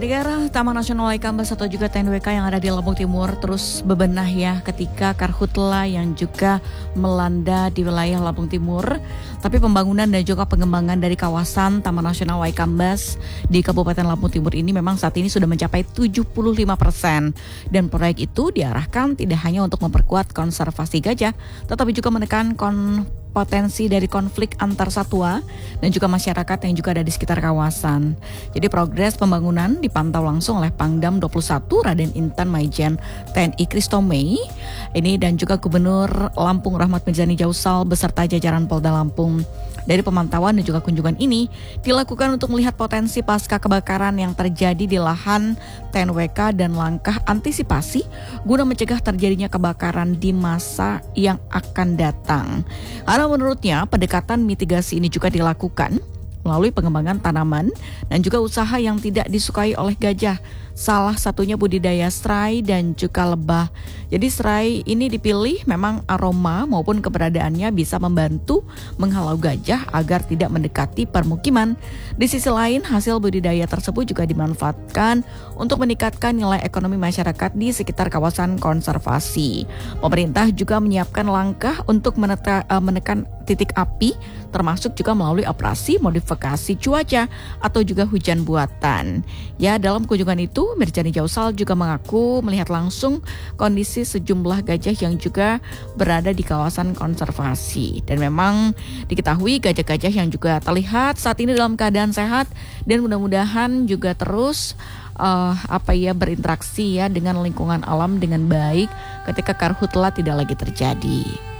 Daerah Taman Nasional Waikambas atau juga TNWK yang ada di Lampung Timur terus bebenah ya ketika karhutla yang juga melanda di wilayah Lampung Timur. Tapi pembangunan dan juga pengembangan dari kawasan Taman Nasional Waikambas di Kabupaten Lampung Timur ini memang saat ini sudah mencapai 75%. Dan proyek itu diarahkan tidak hanya untuk memperkuat konservasi gajah, tetapi juga menekan potensi dari konflik antar satwa dan juga masyarakat yang juga ada di sekitar kawasan. Jadi progres pembangunan dipantau langsung oleh Pangdam 21 Raden Intan Maijen TNI Kristomei ini dan juga Gubernur Lampung Rahmat Mirzani Jausal beserta jajaran Polda Lampung. Dari pemantauan dan juga kunjungan ini dilakukan untuk melihat potensi pasca kebakaran yang terjadi di lahan TNWK dan langkah antisipasi guna mencegah terjadinya kebakaran di masa yang akan datang. Karena menurutnya pendekatan mitigasi ini juga dilakukan melalui pengembangan tanaman dan juga usaha yang tidak disukai oleh gajah. Salah satunya budidaya serai dan juga lebah. Jadi serai ini dipilih memang aroma maupun keberadaannya bisa membantu menghalau gajah agar tidak mendekati permukiman. Di sisi lain hasil budidaya tersebut juga dimanfaatkan untuk meningkatkan nilai ekonomi masyarakat di sekitar kawasan konservasi. Pemerintah juga menyiapkan langkah untuk menekan titik api termasuk juga melalui operasi modifikasi cuaca atau juga hujan buatan. Ya, dalam kunjungan itu Mirzani Jausal juga mengaku melihat langsung kondisi sejumlah gajah yang juga berada di kawasan konservasi. Dan memang diketahui gajah-gajah yang juga terlihat saat ini dalam keadaan sehat dan mudah-mudahan juga terus berinteraksi ya dengan lingkungan alam dengan baik ketika karhutla tidak lagi terjadi.